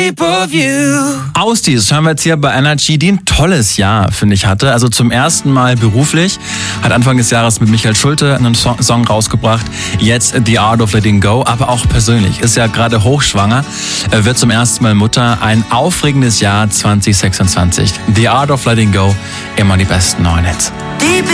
shape of you. Ausdies hören wir jetzt hier bei Energy, die ein tolles Jahr, finde ich, hatte. Also zum ersten Mal beruflich. Hat Anfang des Jahres mit Michael Schulte einen Song rausgebracht. Jetzt The Art of Letting Go. Aber auch persönlich. Ist ja gerade hochschwanger. Wird zum ersten Mal Mutter. Ein aufregendes Jahr 2026. The Art of Letting Go. Immer die besten neuen Hits. Deep